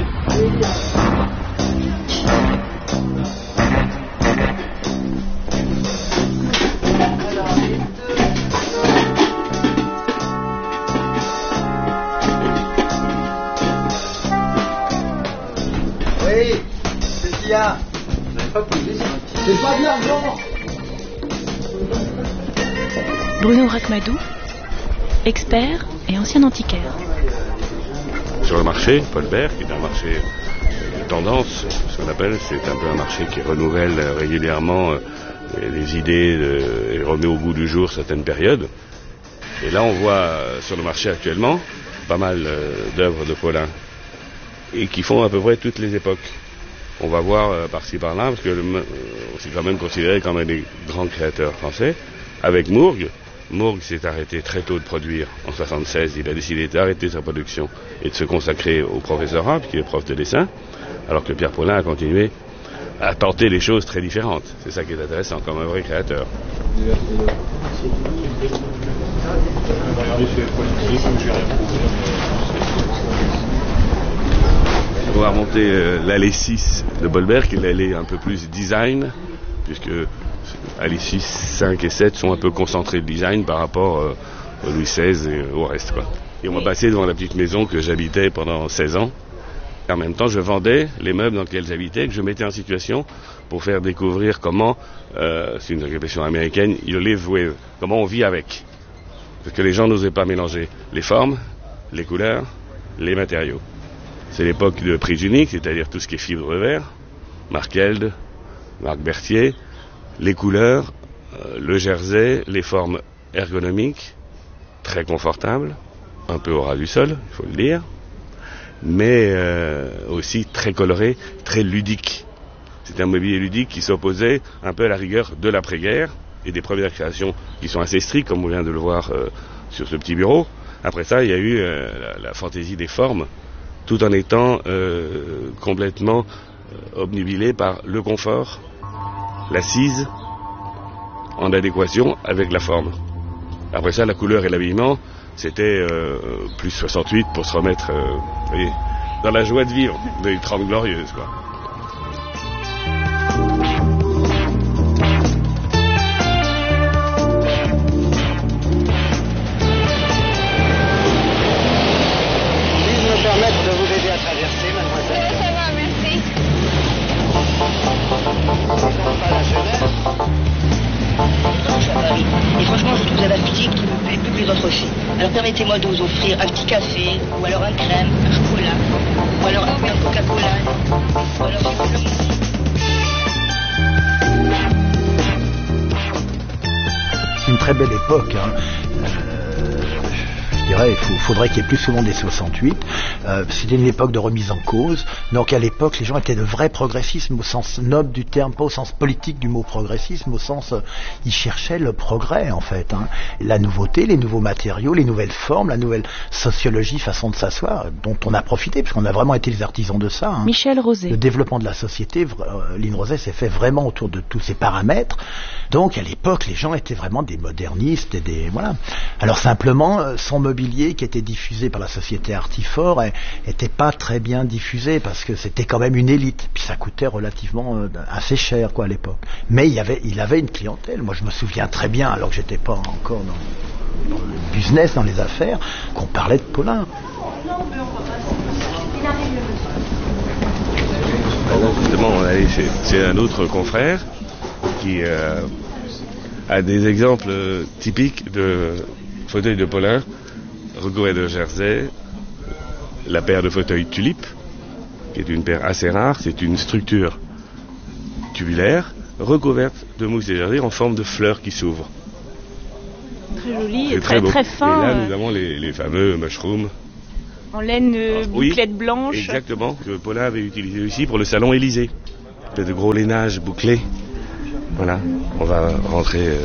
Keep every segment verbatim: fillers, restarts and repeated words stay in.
Oui, c'est ce qu'il y a. C'est pas de l'argent. Bruno Rachmadou, expert et ancien antiquaire. Sur le marché, Paul Bert, qui est un marché de tendance, ce qu'on appelle, c'est un peu un marché qui renouvelle régulièrement les idées de, et remet au goût du jour certaines périodes. Et là, on voit sur le marché actuellement pas mal d'œuvres de Paulin et qui font à peu près toutes les époques. On va voir par-ci par-là, parce que le, c'est quand même considéré comme un des grands créateurs français. Avec Mourgue, Mourgue s'est arrêté très tôt de produire. En soixante-seize, il a décidé d'arrêter sa production et de se consacrer au professorat, puisqu'il est prof de dessin, alors que Pierre Paulin a continué à tenter des choses très différentes. C'est ça qui est intéressant, comme un vrai créateur. On va remonter euh, l'allée six de Bolbert, qui est l'allée un peu plus design, puisque allée six, cinq et sept sont un peu concentrés de design par rapport euh, au Louis seize et au reste, quoi. Et on va passer devant la petite maison que j'habitais pendant seize ans. Et en même temps, je vendais les meubles dans lesquels j'habitais, que je mettais en situation pour faire découvrir comment, euh, c'est une occupation américaine, you live with, comment on vit avec. Parce que les gens n'osaient pas mélanger les formes, les couleurs, les matériaux. C'est l'époque de prix unique, c'est-à-dire tout ce qui est fibre de verre, Marc Elde, Marc Berthier, les couleurs, euh, le jersey, les formes ergonomiques, très confortables, un peu au ras du sol, il faut le dire, mais euh, aussi très coloré, très ludique. C'est un mobilier ludique qui s'opposait un peu à la rigueur de l'après-guerre et des premières créations qui sont assez strictes, comme on vient de le voir euh, sur ce petit bureau. Après ça, il y a eu euh, la, la fantaisie des formes, tout en étant euh, complètement euh, obnubilé par le confort, l'assise, en adéquation avec la forme. Après ça, la couleur et l'habillement, c'était euh, plus soixante-huit pour se remettre euh, vous voyez, dans la joie de vivre, des trente glorieuses, quoi. Et franchement, je trouve la physique qui me plaît plus que les autres filles. Alors permettez-moi de vous offrir un petit café, ou alors un crème, un chocolat, ou alors un Coca-Cola, ou alors simplement... C'est une très belle époque, hein. Euh, je dirais, il faut, faudrait qu'il y ait plus souvent des soixante-huit. Euh, c'était une époque de remise en cause. Donc à l'époque, les gens étaient de vrais progressisme au sens noble du terme, pas au sens politique du mot progressisme, au sens, euh, ils cherchaient le progrès en fait, hein. La nouveauté, les nouveaux matériaux, les nouvelles formes, la nouvelle sociologie, façon de s'asseoir, dont on a profité, parce qu'on a vraiment été les artisans de ça, hein. Michel Rosé. Le développement de la société, euh, Line Rosé s'est fait vraiment autour de tous ces paramètres. Donc à l'époque, les gens étaient vraiment des modernistes et des voilà. Alors simplement, euh, son mobilier qui était diffusé par la société Artifort était pas très bien diffusé parce que c'était quand même une élite, puis ça coûtait relativement euh, assez cher quoi à l'époque. Mais il y avait, il avait une clientèle. Moi je me souviens très bien, alors que j'étais pas encore dans, dans le business, dans les affaires, qu'on parlait de Paulin. Justement, on allait chez, chez un autre confrère qui euh, a des exemples euh, typiques de fauteuils de Paulin recouverts de jersey, la paire de fauteuils Tulipe, qui est une paire assez rare, c'est une structure tubulaire recouverte de mousse et jersey en forme de fleurs qui s'ouvrent. Très joli et très, très, très fin. Et là, nous avons les, les fameux mushrooms. En laine euh, bouclette oui, blanche. Exactement, que Paulin avait utilisé aussi pour le salon Élysée. De gros lainages bouclés. Voilà, on va rentrer... Euh...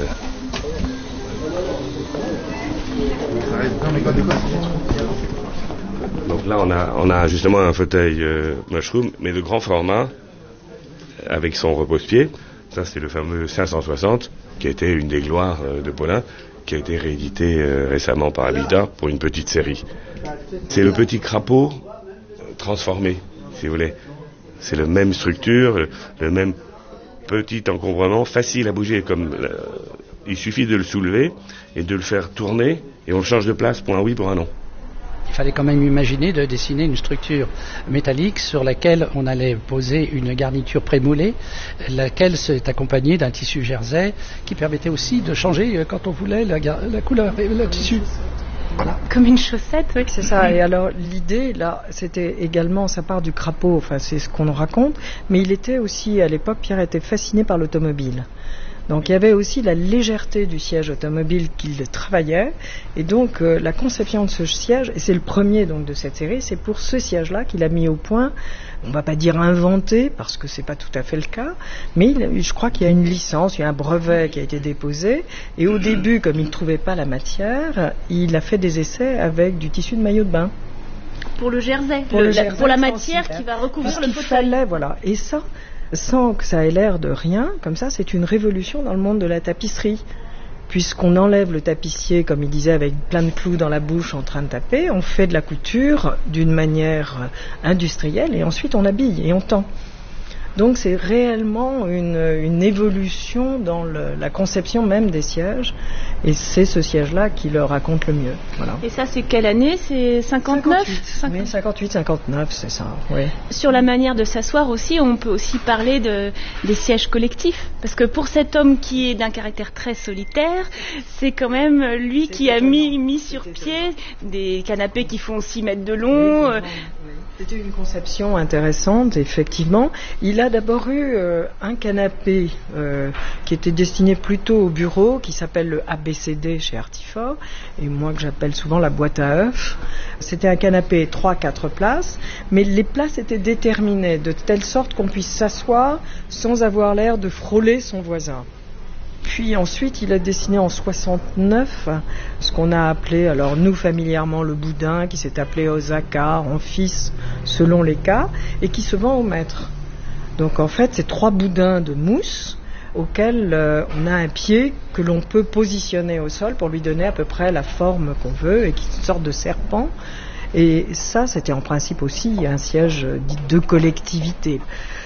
Donc là, on a, on a justement un fauteuil euh, mushroom, mais de grand format, avec son repose-pied. Ça, c'est le fameux cinq cent soixante, qui a été une des gloires euh, de Paulin, qui a été réédité euh, récemment par Habitat pour une petite série. C'est le petit crapaud euh, transformé. si vous voulez. C'est la même structure, le même petit encombrement, facile à bouger. Comme euh, il suffit de le soulever et de le faire tourner, et on le change de place pour un oui, pour un non. Il fallait quand même imaginer de dessiner une structure métallique sur laquelle on allait poser une garniture prémoulée, laquelle s'est accompagnée d'un tissu jersey qui permettait aussi de changer quand on voulait la, la couleur et le tissu. Voilà. Comme une chaussette, oui. C'est ça. Et alors l'idée, là, c'était également, ça part du crapaud, enfin c'est ce qu'on nous raconte, mais il était aussi, à l'époque, Pierre était fasciné par l'automobile. Donc il y avait aussi la légèreté du siège automobile qu'il travaillait, et donc euh, la conception de ce siège, et c'est le premier donc de cette série, c'est pour ce siège-là qu'il a mis au point, on ne va pas dire inventé, parce que c'est pas tout à fait le cas, mais il, je crois qu'il y a une licence, il y a un brevet qui a été déposé, et au début, comme il ne trouvait pas la matière, il a fait des essais avec du tissu de maillot de bain. Pour le jersey, pour, le, le la, jersey pour la matière qui va recouvrir parce le fauteuil. Fallait, voilà, et ça... sans que ça ait l'air de rien, comme ça, c'est une révolution dans le monde de la tapisserie. Puisqu'on enlève le tapissier, comme il disait, avec plein de clous dans la bouche en train de taper, on fait de la couture d'une manière industrielle et ensuite on habille et on tend. Donc c'est réellement une, une évolution dans le, la conception même des sièges, et c'est ce siège-là qui le raconte le mieux. Voilà. Et ça, c'est quelle année? C'est cinquante-neuf? cinquante-huit, oui, cinquante-huit cinquante-neuf, c'est ça. Oui. Sur la manière de s'asseoir aussi, on peut aussi parler de, des sièges collectifs. Parce que pour cet homme qui est d'un caractère très solitaire, c'est quand même lui c'est qui a mis, mis sur pied des canapés qui font six mètres de long. Oui, c'était une conception intéressante, effectivement. Il a d'abord eu euh, un canapé euh, qui était destiné plutôt au bureau, qui s'appelle le A B C D chez Artifort, et moi que j'appelle souvent la boîte à œufs. C'était un canapé trois quatre places, mais les places étaient déterminées de telle sorte qu'on puisse s'asseoir sans avoir l'air de frôler son voisin. Puis ensuite, il a dessiné en soixante-neuf ce qu'on a appelé, alors nous familièrement, le boudin, qui s'est appelé Osaka, en fils, selon les cas, et qui se vend au mètre. Donc en fait, c'est trois boudins de mousse auxquels euh, on a un pied que l'on peut positionner au sol pour lui donner à peu près la forme qu'on veut, et qui est une sorte de serpent. Et ça, c'était en principe aussi un siège dit de collectivité.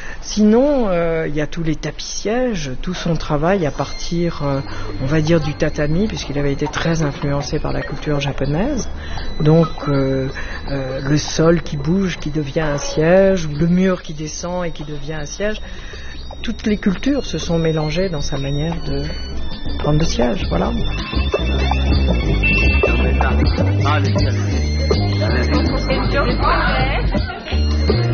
Sinon, euh, il y a tous les tapis-sièges, tout son travail à partir, euh, on va dire, du tatami, puisqu'il avait été très influencé par la culture japonaise. Donc, euh, euh, le sol qui bouge, qui devient un siège, ou le mur qui descend et qui devient un siège. Toutes les cultures se sont mélangées dans sa manière de prendre le siège, voilà. Ah,